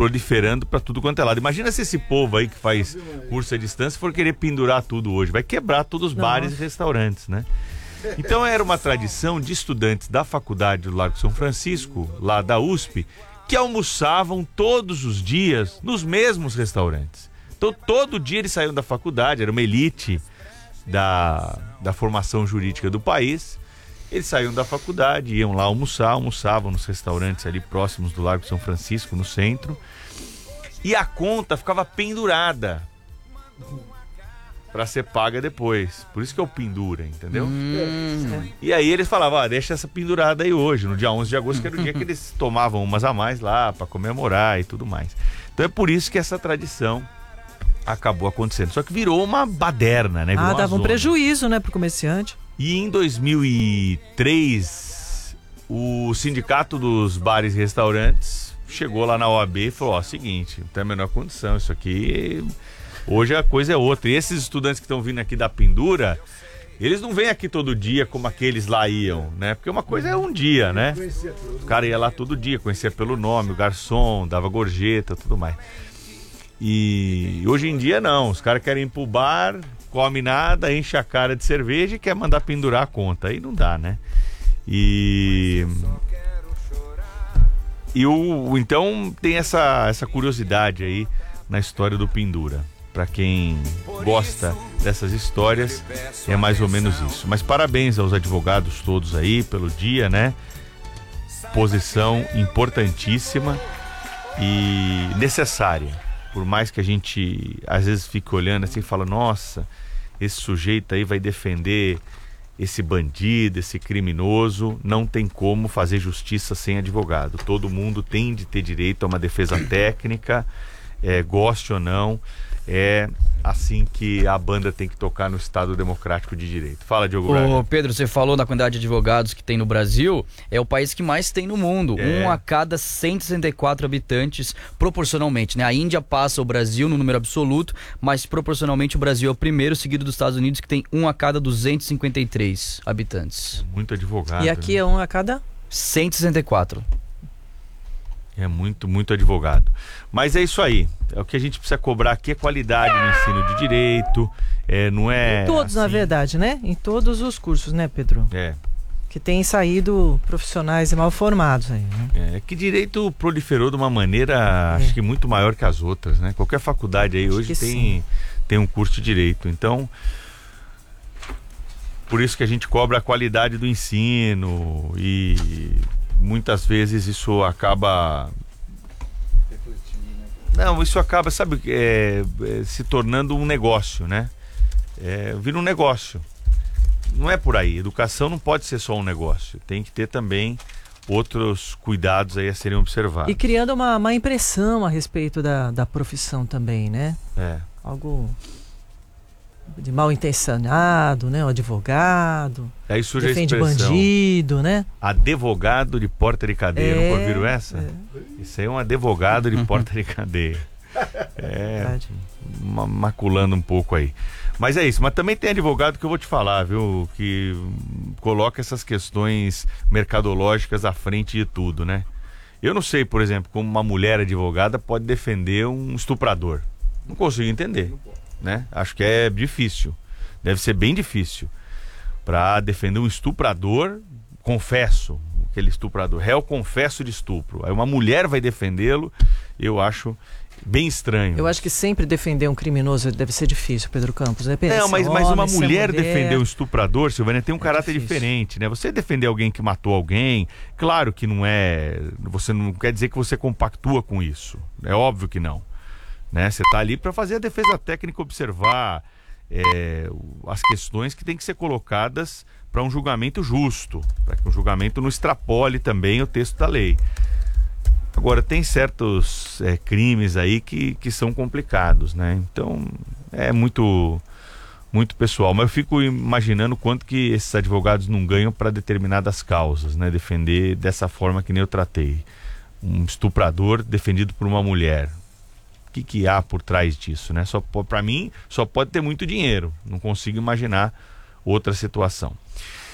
proliferando para tudo quanto é lado. Imagina se esse povo aí que faz curso à distância for querer pendurar tudo hoje. Vai quebrar todos os bares e restaurantes, né? Então era uma tradição de estudantes da faculdade do Largo São Francisco, lá da USP, que almoçavam todos os dias nos mesmos restaurantes. Então todo dia eles saíam da faculdade, era uma elite da formação jurídica do país. Eles saíam da faculdade, iam lá almoçavam nos restaurantes ali próximos do Largo São Francisco, no centro. E a conta ficava pendurada para ser paga depois. Por isso que é o pendura, entendeu? E aí eles falavam, deixa essa pendurada aí hoje, no dia 11 de agosto, que era o dia que eles tomavam umas a mais lá para comemorar e tudo mais. Então é por isso que essa tradição acabou acontecendo. Só que virou uma baderna, né? Virou dava um prejuízo, né, pro comerciante. E em 2003, o Sindicato dos Bares e Restaurantes chegou lá na OAB e falou, seguinte, não tem a menor condição, isso aqui, hoje a coisa é outra. E esses estudantes que estão vindo aqui da pendura, eles não vêm aqui todo dia como aqueles lá iam, né? Porque uma coisa é um dia, né? O cara ia lá todo dia, conhecia pelo nome, o garçom, dava gorjeta, tudo mais. E hoje em dia não, os caras querem ir pro bar, come nada, enche a cara de cerveja e quer mandar pendurar a conta. Aí não dá, né? Então tem essa curiosidade aí na história do pendura. Para quem gosta dessas histórias, é mais ou menos isso. Mas parabéns aos advogados todos aí pelo dia, né? Posição importantíssima e necessária. Por mais que a gente às vezes fique olhando assim e fala, nossa, esse sujeito aí vai defender esse bandido, esse criminoso, não tem como fazer justiça sem advogado. Todo mundo tem de ter direito a uma defesa técnica, goste ou não, é assim que a banda tem que tocar no Estado Democrático de Direito. Fala, Diogo Braga. Ô, Pedro, você falou da quantidade de advogados que tem no Brasil, é o país que mais tem no mundo, um a cada 164 habitantes proporcionalmente, né? A Índia passa o Brasil no número absoluto, mas proporcionalmente o Brasil é o primeiro, seguido dos Estados Unidos, que tem um a cada 253 habitantes. É muito advogado. E aqui é um a cada? 164. É muito, muito advogado. Mas é isso aí. É o que a gente precisa cobrar aqui, é qualidade no ensino de direito. Não é. Em todos, assim, na verdade, né? Em todos os cursos, né, Pedro? Que tem saído profissionais mal formados aí, né? Que direito proliferou de uma maneira, acho que muito maior que as outras, né? Qualquer faculdade aí hoje tem um curso de direito. Então, por isso que a gente cobra a qualidade do ensino e muitas vezes isso acaba... Não, isso acaba, sabe, se tornando um negócio, né? Vira um negócio. Não é por aí. Educação não pode ser só um negócio. Tem que ter também outros cuidados aí a serem observados. E criando uma má impressão a respeito da profissão também, né? Algo de mal intencionado, né? O advogado. Aí surge defende a expressão, bandido, né? Advogado de porta de cadeia. Nunca ouviram essa? Isso aí é um advogado de porta de cadeia. Maculando um pouco aí. Mas é isso. Mas também tem advogado que eu vou te falar, viu? Que coloca essas questões mercadológicas à frente de tudo, né? Eu não sei, por exemplo, como uma mulher advogada pode defender um estuprador. Não consigo entender, né? Acho que é difícil. Deve ser bem difícil. Para defender um estuprador, confesso, aquele estuprador, réu confesso de estupro. Aí uma mulher vai defendê-lo, eu acho bem estranho. Eu acho que sempre defender um criminoso deve ser difícil, Pedro Campos. Né? Não, mas uma mulher defender um estuprador, Silvânia, tem um caráter diferente, né? Você defender alguém que matou alguém, claro que não é... Você não quer dizer que você compactua com isso. É óbvio que não. Né? Você está ali para fazer a defesa técnica, observar as questões que têm que ser colocadas para um julgamento justo, para que o julgamento não extrapole também o texto da lei. Agora, tem certos crimes aí que são complicados, né? Então, é muito, muito pessoal. Mas eu fico imaginando quanto que esses advogados não ganham para determinadas causas, né? Defender dessa forma que nem eu tratei. Um estuprador defendido por uma mulher. O que há por trás disso, né? Para mim, só pode ter muito dinheiro. Não consigo imaginar outra situação.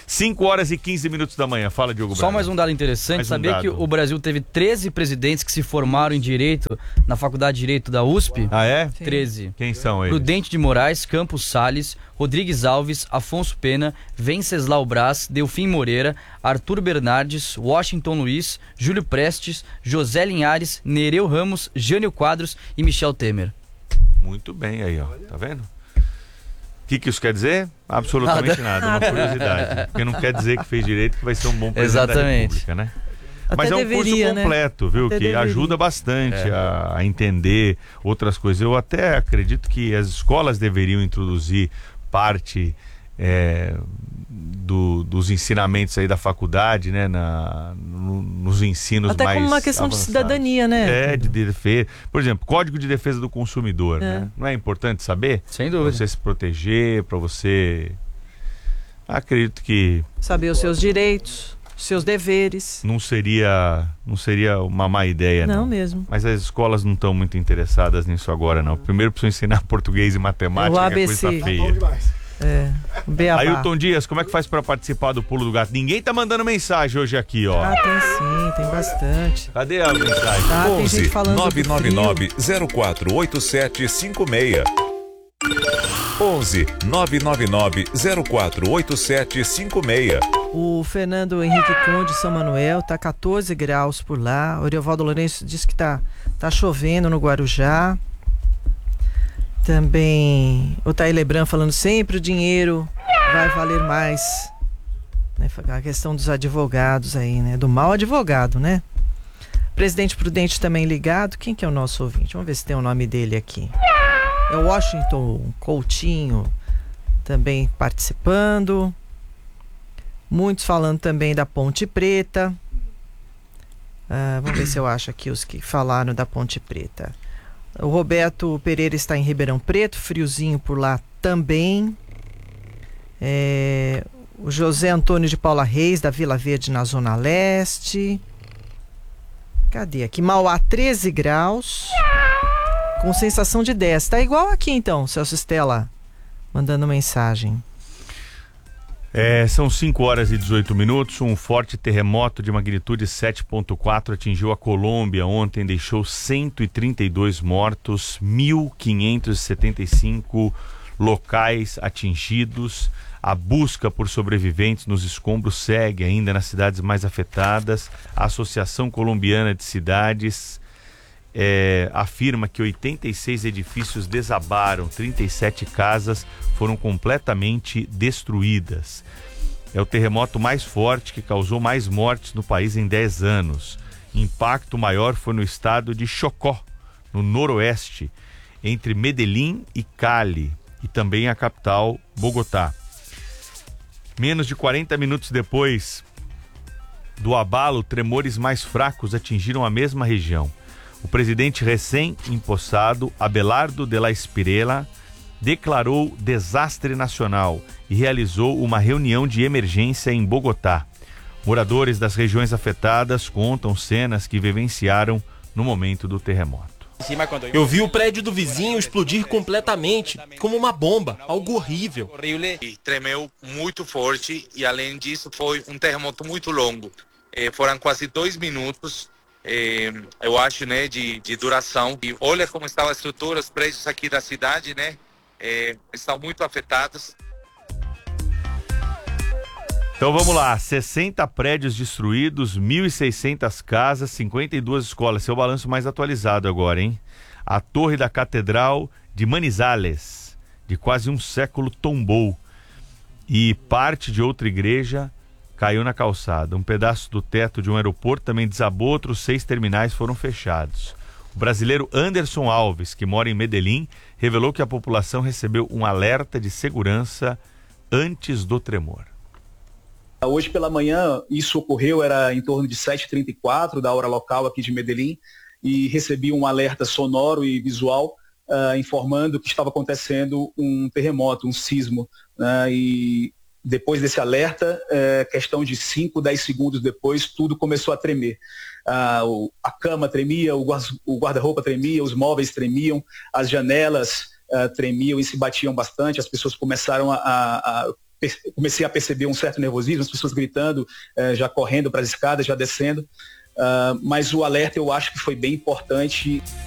5h15 da manhã. Fala, Diogo Braga. Só mais um dado interessante, sabia que o Brasil teve 13 presidentes que se formaram em Direito na Faculdade de Direito da USP? Ah, é? Sim. 13. Quem são eles? Prudente de Moraes, Campos Salles, Rodrigues Alves, Afonso Pena, Venceslau Braz, Delfim Moreira, Arthur Bernardes, Washington Luiz, Júlio Prestes, José Linhares, Nereu Ramos, Jânio Quadros e Michel Temer. Muito bem aí, ó. Tá vendo? O que isso quer dizer? Absolutamente nada. Uma curiosidade. Porque não quer dizer que fez direito que vai ser um bom presidente da República, né? Mas é um curso completo, viu? Que ajuda bastante a entender outras coisas. Eu até acredito que as escolas deveriam introduzir parte dos ensinamentos aí da faculdade, né? Nos ensinos até mais como uma questão avançados. De cidadania, né? De defesa. Por exemplo, Código de Defesa do Consumidor, né? Não é importante saber? Sem dúvida. Pra você se proteger, para você... Acredito que... Saber os seus direitos, seus deveres. Não seria uma má ideia, não. Não mesmo. Mas as escolas não estão muito interessadas nisso agora, não. Primeiro precisam ensinar português e matemática, o ABC. Que é coisa feia. Beabá. Ailton Dias, como é que faz para participar do Pulo do Gato? Ninguém tá mandando mensagem hoje aqui, ó. Tem sim, tem bastante. Cadê a mensagem? 11 999 048756. 11 999 048756. O Fernando Henrique Conde de São Manuel, tá 14 graus por lá. O Oriovaldo Lourenço diz que tá chovendo no Guarujá. Também o Thaí Lebran falando sempre o dinheiro vai valer mais, né? A questão dos advogados aí, né? Do mal advogado, né? Presidente Prudente também ligado. Quem que é o nosso ouvinte? Vamos ver se tem o nome dele aqui. É o Washington Coutinho também participando. Muitos falando também da Ponte Preta. Vamos ver se eu acho aqui os que falaram da Ponte Preta. O Roberto Pereira está em Ribeirão Preto, friozinho por lá também. O José Antônio de Paula Reis, da Vila Verde, na Zona Leste. Cadê aqui? Mauá, 13 graus, com sensação de 10. Tá igual aqui então, Celso Stella, mandando mensagem. São 5h18. Um forte terremoto de magnitude 7.4 atingiu a Colômbia ontem, deixou 132 mortos, 1.575 locais atingidos. A busca por sobreviventes nos escombros segue ainda nas cidades mais afetadas. A Associação Colombiana de Cidades afirma que 86 edifícios desabaram, 37 casas foram completamente destruídas. É o terremoto mais forte que causou mais mortes no país em 10 anos. Impacto maior foi no estado de Chocó, no noroeste, entre Medellín e Cali, e também a capital, Bogotá. Menos de 40 minutos depois do abalo, tremores mais fracos atingiram a mesma região. O presidente recém-impossado, Abelardo de la Espriella, declarou desastre nacional e realizou uma reunião de emergência em Bogotá. Moradores das regiões afetadas contam cenas que vivenciaram no momento do terremoto. Eu vi o prédio do vizinho explodir completamente, como uma bomba, algo horrível. E tremeu muito forte e, além disso, foi um terremoto muito longo. Foram quase 2 minutos. Eu acho, né, de duração. E olha como estava a estrutura, os prédios aqui da cidade, né, estão muito afetados. Então vamos lá, 60 prédios destruídos, 1.600 casas, 52 escolas. Seu balanço mais atualizado agora, hein? A torre da Catedral de Manizales, de quase um século, tombou. E parte de outra igreja caiu na calçada. Um pedaço do teto de um aeroporto também desabou, outros 6 terminais foram fechados. O brasileiro Anderson Alves, que mora em Medellín, revelou que a população recebeu um alerta de segurança antes do tremor. Hoje pela manhã, isso ocorreu, era em torno de 7h34 da hora local aqui de Medellín, e recebi um alerta sonoro e visual informando que estava acontecendo um terremoto, um sismo, e depois desse alerta, questão de 5, 10 segundos depois, tudo começou a tremer. A cama tremia, o guarda-roupa tremia, os móveis tremiam, as janelas tremiam e se batiam bastante, as pessoas começaram a comecei a perceber um certo nervosismo, as pessoas gritando, já correndo para as escadas, já descendo. Mas o alerta eu acho que foi bem importante.